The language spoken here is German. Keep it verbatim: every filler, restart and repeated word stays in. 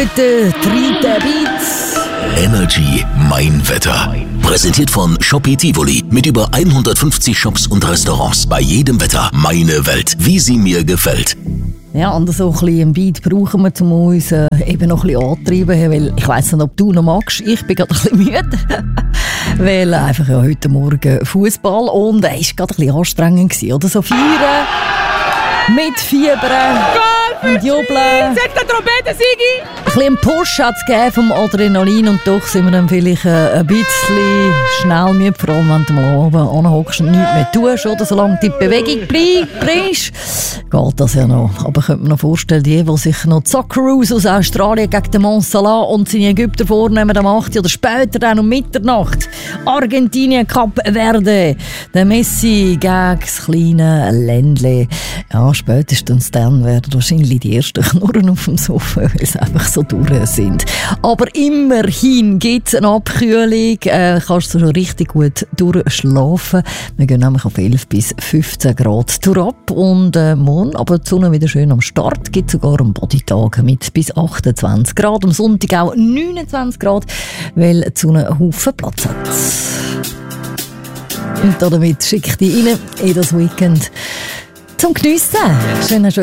Der dritte Beats. Energy Mein Wetter. Präsentiert von Shoppy Tivoli mit über hundertfünfzig Shops und Restaurants. Bei jedem Wetter meine Welt, wie sie mir gefällt. Ja, und so ein bisschen einen Beat brauchen wir, um uns äh, eben noch ein bisschen antreiben. Weil ich weiss nicht, ob du noch magst. Ich bin gerade ein bisschen müde. Weil einfach ja, heute Morgen Fußball und es äh, war gerade ein bisschen anstrengend gewesen, oder? So feiern, mit Fiebern und jubeln. Sag der Trompete, Sigi! Ein bisschen Push hat es gegeben vom Adrenalin und doch sind wir dann vielleicht äh, ein bisschen schnell müde, vor allem wenn du mal oben anhockst und nichts mehr tust, oder? Solange du in die Bewegung bringst, geht das ja noch. Aber ich könnte mir noch vorstellen, die, die sich noch die Socceroos aus Australien gegen den Mont Salah und seine Ägypter vornehmen am acht oder später dann um Mitternacht. Argentinien, Kap Verde, der Messi gegen das kleine Ländle. Ja, spätestens dann werden wahrscheinlich die ersten Knurren auf dem Sofa, weil es einfach so durch sind. Aber immerhin gibt es eine Abkühlung. Äh, kannst du schon richtig gut durchschlafen. Wir gehen nämlich auf elf bis fünfzehn Grad ab. Und äh, morgen aber die Sonne wieder schön am Start. Gibt sogar einen Bodytag mit bis achtundzwanzig Grad. Am Sonntag auch neunundzwanzig Grad, weil die Sonne einen Haufen Platz hat. Und damit schicke ich dich rein in das Weekend zum Geniessen. Schönen